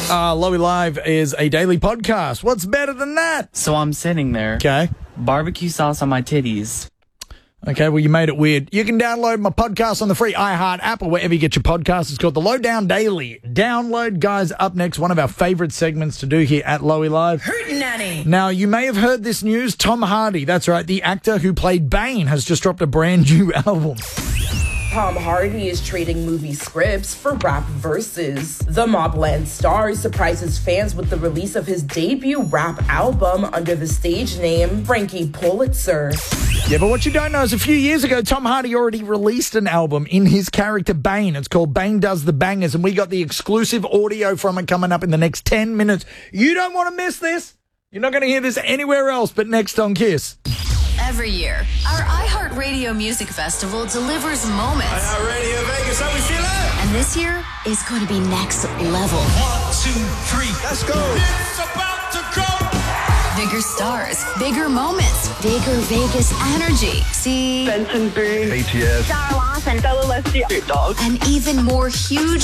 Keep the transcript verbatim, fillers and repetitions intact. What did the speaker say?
Uh, Lowy Live is a daily podcast. What's better than that? So I'm sitting there. Okay. Barbecue sauce on my titties. Okay, well, you made it weird. You can download my podcast on the free iHeart app or wherever you get your podcasts. It's called The Lowdown Daily. Download, guys. Up next, one of our favorite segments to do here at Lowy Live. Hootenanny. Now, you may have heard this news. Tom Hardy, that's right, the actor who played Bane, has just dropped a brand new album. Tom Hardy is trading movie scripts for rap verses. The Mobland star surprises fans with the release of his debut rap album under the stage name Frankie Pulitzer. Yeah, but what you don't know is a few years ago, Tom Hardy already released an album in his character Bane. It's called Bane Does the Bangers, and we got the exclusive audio from it coming up in the next ten minutes. You don't want to miss this. You're not going to hear this anywhere else but next on Kiss. Every year, our iHeartRadio Music Festival delivers moments. iHeartRadio Vegas, how we feeling? And this year is going to be next level. One, two, three, let's go. It's about to go. Bigger stars, bigger moments, bigger Vegas energy. See? Benson B, A T S, Sarah Lawson, Bella Leslie, Dog, and even more huge